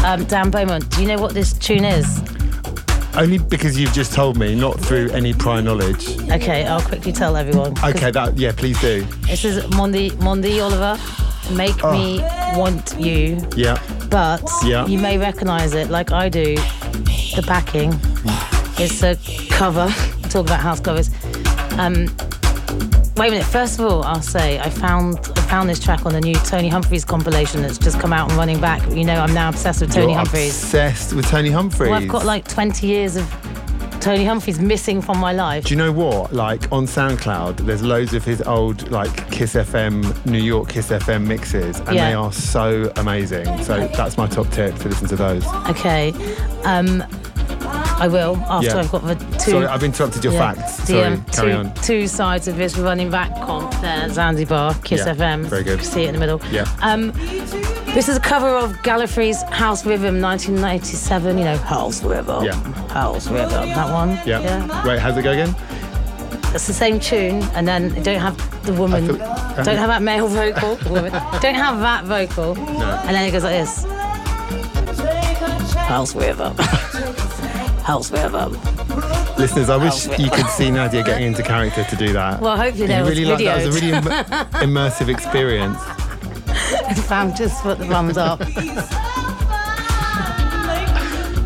Dan Beaumont, do you know what this tune is? Only because you've just told me, not through any prior knowledge. Okay, I'll quickly tell everyone. Okay, please do. This is Mondi Oliver, Make Me Want You. Yeah. But you may recognise it, like I do, the backing. It's a cover. Talk about house covers. Wait a minute. First of all, I'll say I found this track on the new Tony Humphries compilation that's just come out and running back. You know, I'm now obsessed with Tony Humphries. Obsessed with Tony Humphries? Well, I've got like 20 years of Tony Humphries missing from my life. Do you know what? Like on SoundCloud, there's loads of his old like Kiss FM, New York Kiss FM mixes, and they are so amazing. So that's my top tip, to listen to those. Okay. I will, after I've got the two... Sorry, I've interrupted your facts. Sorry, carry on. Two sides of this running back comp there, Zanzibar, Kiss FM. Very good. See it in the middle. Yeah. This is a cover of Gallifrey's House Rhythm, 1997. You know, House Rhythm. Yeah. House Rhythm, that one. Yeah. Wait, how's it go again? It's the same tune, and then you don't have the woman, don't have that male vocal, don't have that vocal, and then it goes like this. House Rhythm. House Rhythm. Listeners, I wish you could see Nadia getting into character to do that. Well, hopefully there was videos. That was a really immersive experience. Fam, just put the thumbs up.